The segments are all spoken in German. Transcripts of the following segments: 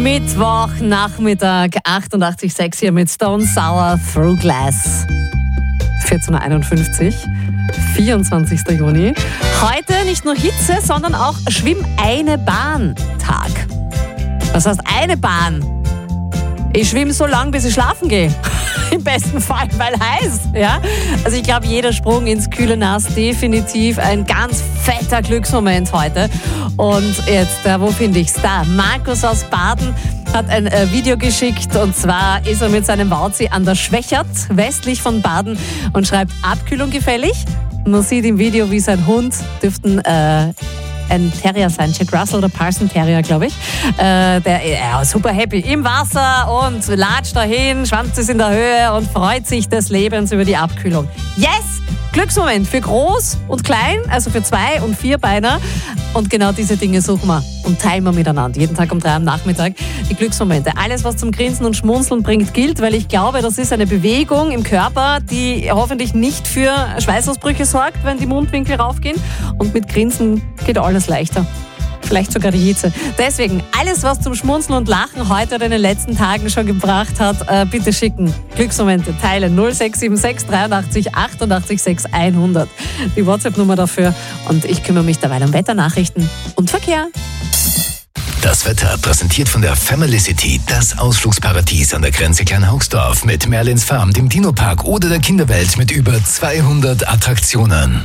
Mittwochnachmittag, 88,6 hier mit Stone Sour Through Glass. 14.51 Uhr, 24. Juni. Heute nicht nur Hitze, sondern auch Schwimm-eine-Bahn-Tag. Was heißt eine Bahn? Ich schwimme so lang, bis ich schlafen gehe. Im besten Fall, weil heiß. Ja? Also ich glaube, jeder Sprung ins kühle Nass definitiv ein ganz fetter Glücksmoment heute. Und jetzt, wo finde ich's? Da, Markus aus Baden hat ein Video geschickt, und zwar ist er mit seinem Wauzi an der Schwächert, westlich von Baden, und schreibt: Abkühlung gefällig. Man sieht im Video, wie sein Hund, dürften ein Terrier sein, Jack Russell oder Parson Terrier, glaube ich. Der super happy im Wasser und latscht dahin, Schwanz ist in der Höhe und freut sich des Lebens über die Abkühlung. Yes! Glücksmoment für groß und klein, also für 2- und 4-Beiner. Und genau diese Dinge suchen wir und teilen wir miteinander. Jeden Tag um 3 am Nachmittag die Glücksmomente. Alles, was zum Grinsen und Schmunzeln bringt, gilt, weil ich glaube, das ist eine Bewegung im Körper, die hoffentlich nicht für Schweißausbrüche sorgt, wenn die Mundwinkel raufgehen. Und mit Grinsen geht alles leichter. Vielleicht sogar die Hitze. Deswegen, alles, was zum Schmunzeln und Lachen heute oder in den letzten Tagen schon gebracht hat, bitte schicken. Glücksmomente teilen 0676 83 88 6 100. Die WhatsApp-Nummer dafür. Und ich kümmere mich derweil um Wetternachrichten und Verkehr. Das Wetter präsentiert von der Family City, das Ausflugsparadies an der Grenze Kleinhaugsdorf mit Merlins Farm, dem Dino-Park oder der Kinderwelt mit über 200 Attraktionen.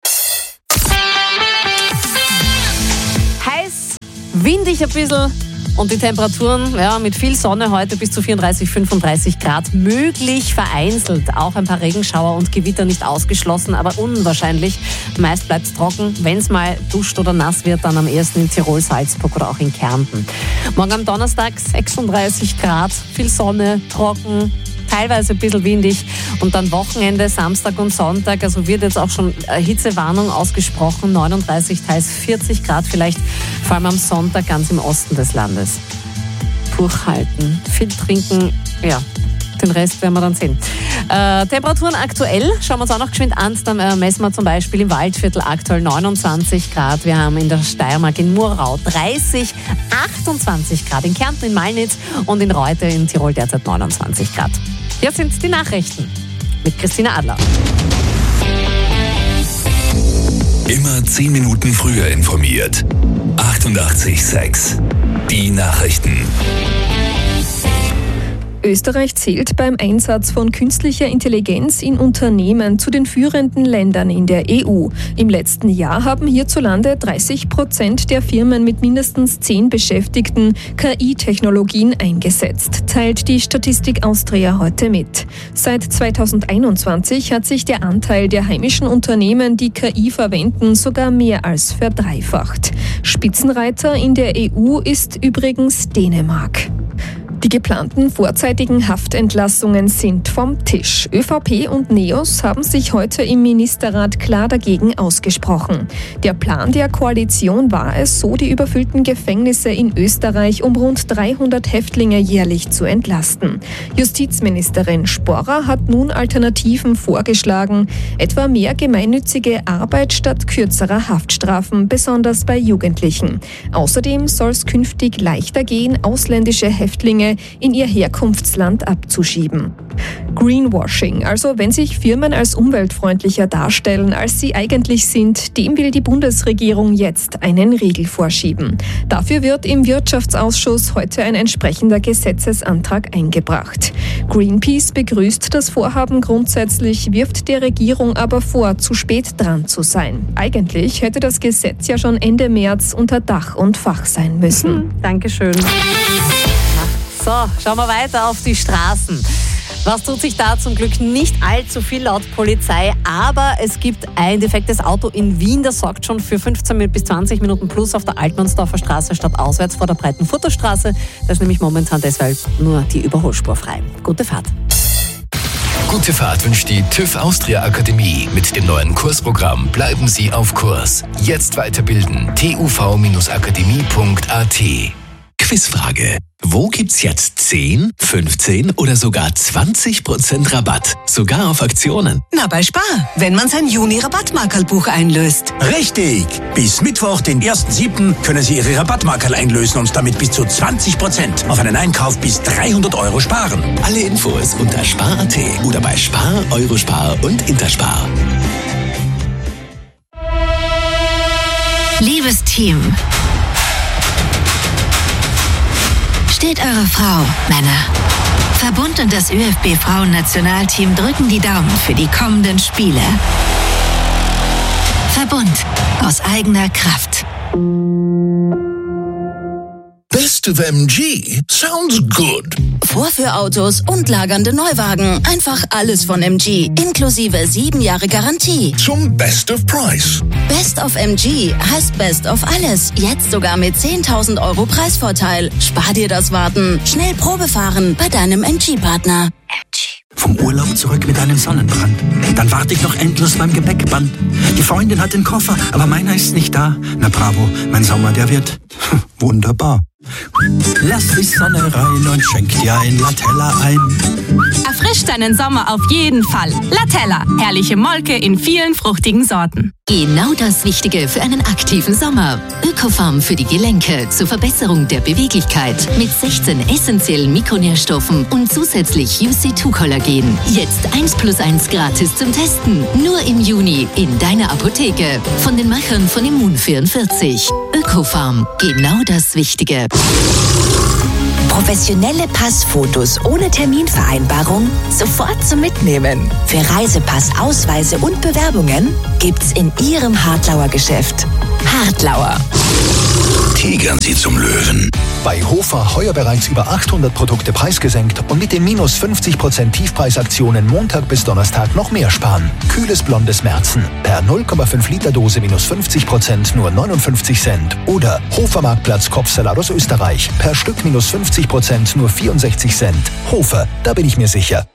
Windig ein bisschen und die Temperaturen mit viel Sonne heute bis zu 34, 35 Grad. Möglich vereinzelt auch ein paar Regenschauer und Gewitter nicht ausgeschlossen, aber unwahrscheinlich. Meist bleibt es trocken. Wenn es mal duscht oder nass wird, dann am ersten in Tirol, Salzburg oder auch in Kärnten. Morgen am Donnerstag 36 Grad, viel Sonne, trocken, teilweise ein bisschen windig, und dann Wochenende, Samstag und Sonntag, also wird jetzt auch schon Hitzewarnung ausgesprochen, 39, teils 40 Grad vielleicht, vor allem am Sonntag ganz im Osten des Landes. Durchhalten, viel trinken, den Rest werden wir dann sehen. Temperaturen aktuell, schauen wir uns auch noch geschwind an, dann messen wir zum Beispiel im Waldviertel aktuell 29 Grad, wir haben in der Steiermark in Murau 30, 28 Grad, in Kärnten, in Malnitz und in Reute in Tirol derzeit 29 Grad. Jetzt sind die Nachrichten mit Christina Adler. Immer 10 Minuten früher informiert. 88,6. Die Nachrichten. Österreich zählt beim Einsatz von künstlicher Intelligenz in Unternehmen zu den führenden Ländern in der EU. Im letzten Jahr haben hierzulande 30% der Firmen mit mindestens 10 Beschäftigten KI-Technologien eingesetzt, teilt die Statistik Austria heute mit. Seit 2021 hat sich der Anteil der heimischen Unternehmen, die KI verwenden, sogar mehr als verdreifacht. Spitzenreiter in der EU ist übrigens Dänemark. Die geplanten vorzeitigen Haftentlassungen sind vom Tisch. ÖVP und NEOS haben sich heute im Ministerrat klar dagegen ausgesprochen. Der Plan der Koalition war es, so die überfüllten Gefängnisse in Österreich um rund 300 Häftlinge jährlich zu entlasten. Justizministerin Sporrer hat nun Alternativen vorgeschlagen, etwa mehr gemeinnützige Arbeit statt kürzerer Haftstrafen, besonders bei Jugendlichen. Außerdem soll es künftig leichter gehen, ausländische Häftlinge in ihr Herkunftsland abzuschieben. Greenwashing, also wenn sich Firmen als umweltfreundlicher darstellen, als sie eigentlich sind, dem will die Bundesregierung jetzt einen Riegel vorschieben. Dafür wird im Wirtschaftsausschuss heute ein entsprechender Gesetzesantrag eingebracht. Greenpeace begrüßt das Vorhaben grundsätzlich, wirft der Regierung aber vor, zu spät dran zu sein. Eigentlich hätte das Gesetz ja schon Ende März unter Dach und Fach sein müssen. Dankeschön. So, schauen wir weiter auf die Straßen. Was tut sich da? Zum Glück nicht allzu viel laut Polizei, aber es gibt ein defektes Auto in Wien, das sorgt schon für 15 bis 20 Minuten plus auf der Altmannsdorfer Straße statt auswärts vor der Breitenfurterstraße. Da ist nämlich momentan deshalb nur die Überholspur frei. Gute Fahrt. Gute Fahrt wünscht die TÜV Austria Akademie. Mit dem neuen Kursprogramm bleiben Sie auf Kurs. Jetzt weiterbilden. tuv-akademie.at. Quizfrage. Wo gibt's jetzt 10, 15 oder sogar 20% Rabatt? Sogar auf Aktionen. Na, bei Spar, wenn man sein Juni-Rabattmarkerlbuch einlöst. Richtig! Bis Mittwoch, den 1.7. können Sie Ihre Rabattmarkerl einlösen und damit bis zu 20% auf einen Einkauf bis 300 € sparen. Alle Infos unter spar.at oder bei Spar, Eurospar und Interspar. Liebes Team, steht eure Frau, Männer. Verbund und das ÖFB-Frauen-Nationalteam drücken die Daumen für die kommenden Spiele. Verbund aus eigener Kraft. Best of MG sounds good. Vorführautos und lagernde Neuwagen. Einfach alles von MG. Inklusive 7 Jahre Garantie. Zum Best of Price. Best of MG heißt Best of alles. Jetzt sogar mit 10.000 € Preisvorteil. Spar dir das Warten. Schnell Probe fahren bei deinem MG-Partner. Vom Urlaub zurück mit einem Sonnenbrand. Dann warte ich noch endlos beim Gepäckband. Die Freundin hat den Koffer, aber meiner ist nicht da. Na bravo, mein Sommer, der wird wunderbar. Lass die Sonne rein und schenk dir ein Latella ein. Erfrischt deinen Sommer auf jeden Fall. Latella, herrliche Molke in vielen fruchtigen Sorten. Genau das Wichtige für einen aktiven Sommer. Ökofarm für die Gelenke zur Verbesserung der Beweglichkeit mit 16 essentiellen Mikronährstoffen und zusätzlich UC2-Kollagen. Jetzt 1+1 gratis zum Testen. Nur im Juni in deiner Apotheke. Von den Machern von Immun44. Ökofarm, genau das Wichtige. Professionelle Passfotos ohne Terminvereinbarung sofort zum Mitnehmen. Für Reisepass, Ausweise und Bewerbungen gibt's in Ihrem Hartlauer Geschäft. Hartlauer. Tigern Sie zum Löwen. Bei Hofer heuer bereits über 800 Produkte preisgesenkt und mit den minus 50% Tiefpreisaktionen Montag bis Donnerstag noch mehr sparen. Kühles blondes Märzen. Per 0,5 Liter Dose minus 50% nur 59 Cent. Oder Hofer-Marktplatz Kopfsalat aus Österreich. Per Stück minus 50% nur 64 Cent. Hofer, da bin ich mir sicher.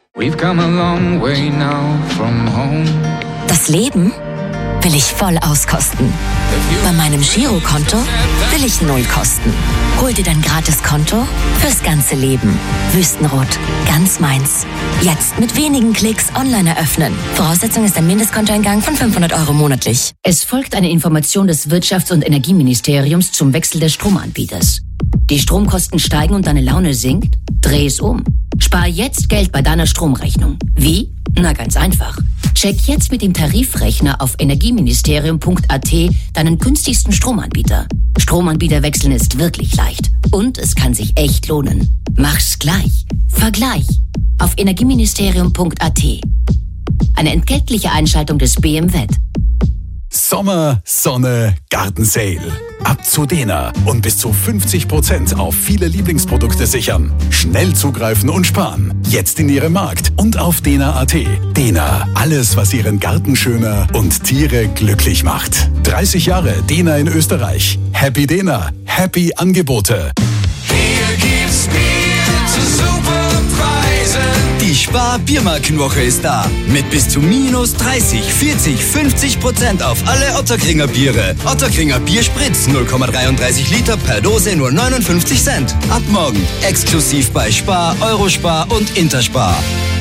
Das Leben will ich voll auskosten. Bei meinem Girokonto will ich 0 kosten. Hol dir dein Gratiskonto fürs ganze Leben. Wüstenrot, ganz meins. Jetzt mit wenigen Klicks online eröffnen. Voraussetzung ist ein Mindestkontoeingang von 500 € monatlich. Es folgt eine Information des Wirtschafts- und Energieministeriums zum Wechsel des Stromanbieters. Die Stromkosten steigen und deine Laune sinkt? Dreh es um. Spar jetzt Geld bei deiner Stromrechnung. Wie? Na, ganz einfach. Check jetzt mit dem Tarifrechner auf energieministerium.at deinen günstigsten Stromanbieter. Stromanbieter wechseln ist wirklich leicht. Und es kann sich echt lohnen. Mach's gleich. Vergleich. Auf energieministerium.at. Eine entgeltliche Einschaltung des BMWet. Sommer, Sonne, Gartensale. Ab zu Dena und bis zu 50% auf viele Lieblingsprodukte sichern. Schnell zugreifen und sparen. Jetzt in Ihrem Markt und auf dena.at. Dena, alles, was Ihren Garten schöner und Tiere glücklich macht. 30 Jahre Dena in Österreich. Happy Dena, happy Angebote. Hier gibt's Bier zu super Preisen. Die Spar-Biermarkenwoche ist da. Mit bis zu minus 30, 40, 50% auf alle Ottakringer Biere. Ottakringer Bierspritz 0,33 Liter per Dose nur 59 Cent. Ab morgen exklusiv bei Spar, Eurospar und Interspar.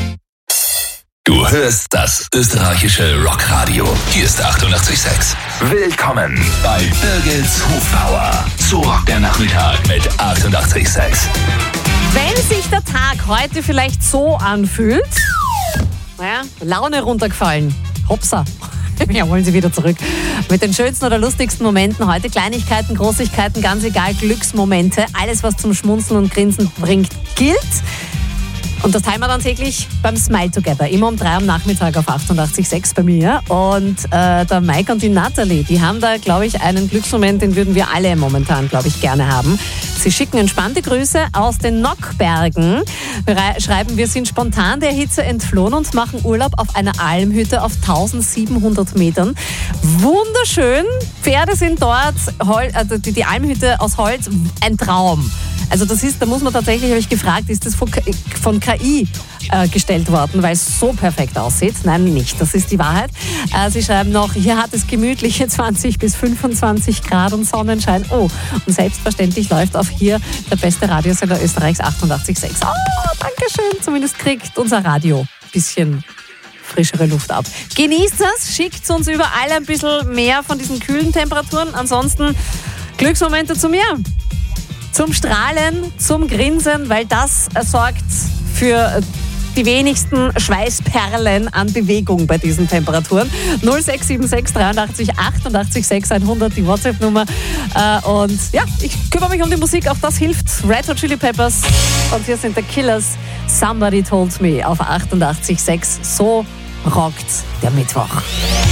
Du hörst das österreichische Rockradio. Hier ist 88,6. Willkommen bei Birgits Hofbauer. So rockt der Nachmittag mit 88,6. Wenn sich der Tag heute vielleicht so anfühlt, naja, Laune runtergefallen, hopsa, wir holen sie wieder zurück. Mit den schönsten oder lustigsten Momenten heute, Kleinigkeiten, Großigkeiten, ganz egal, Glücksmomente, alles was zum Schmunzeln und Grinsen bringt, gilt. Und das teilen wir dann täglich beim Smile Together, immer um 3 am Nachmittag auf 88,6 bei mir. Und der Mike und die Natalie, die haben da, glaube ich, einen Glücksmoment, den würden wir alle momentan, glaube ich, gerne haben. Sie schicken entspannte Grüße aus den Nockbergen. Schreiben, wir sind spontan der Hitze entflohen und machen Urlaub auf einer Almhütte auf 1700 Metern. Wunderschön, Pferde sind dort, also die Almhütte aus Holz, ein Traum. Also da muss man tatsächlich, habe ich gefragt, ist das von KI gestellt worden, weil es so perfekt aussieht? Nein, nicht. Das ist die Wahrheit. Sie schreiben noch, hier hat es gemütliche 20 bis 25 Grad und Sonnenschein. Oh, und selbstverständlich läuft auf hier der beste Radiosender Österreichs 88.6. Oh, dankeschön. Zumindest kriegt unser Radio ein bisschen frischere Luft ab. Genießt es, schickt uns überall ein bisschen mehr von diesen kühlen Temperaturen. Ansonsten Glücksmomente zu mir. Zum Strahlen, zum Grinsen, weil das sorgt für die wenigsten Schweißperlen an Bewegung bei diesen Temperaturen. 0676 83 88 600, die WhatsApp-Nummer. Und ja, ich kümmere mich um die Musik, auch das hilft. Red Hot Chili Peppers und hier sind The Killers. Somebody Told Me auf 88.6. So rockt der Mittwoch.